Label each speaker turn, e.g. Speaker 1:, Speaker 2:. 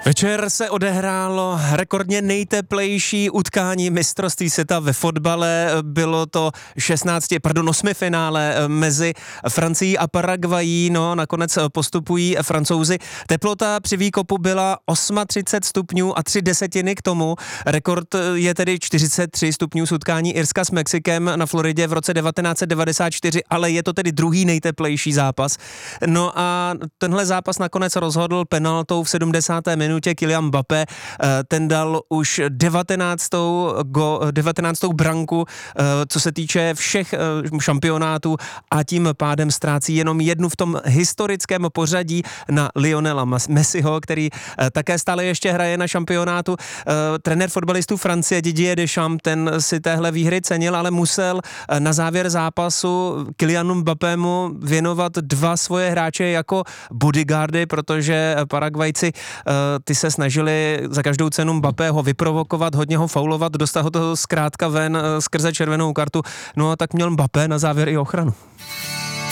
Speaker 1: Večer se odehrálo rekordně nejteplejší utkání mistrovství světa ve fotbale. Bylo to 8. finále mezi Francií a Paraguayí. No, nakonec postupují Francouzi. Teplota při výkopu byla 38 stupňů a 0,3 k tomu. Rekord je tedy 43 stupňů z utkání Irska s Mexikem na Floridě v roce 1994, ale je to tedy druhý nejteplejší zápas. No a tenhle zápas nakonec rozhodl penaltou v 70. minutě Kylian Mbappé, ten dal už 19. branku, co se týče všech šampionátů, a tím pádem ztrácí jenom jednu v tom historickém pořadí na Lionela Messiho, který také stále ještě hraje na šampionátu. Trenér fotbalistů Francie Didier Deschamps, ten si téhle výhry cenil, ale musel na závěr zápasu Kylianu Mbappému věnovat 2 svoje hráče jako bodyguardy, protože Paraguajci ty se snažili za každou cenu Mbappého vyprovokovat, hodně ho faulovat, dostat ho to zkrátka ven skrze červenou kartu, no a tak měl Mbappé na závěr i ochranu.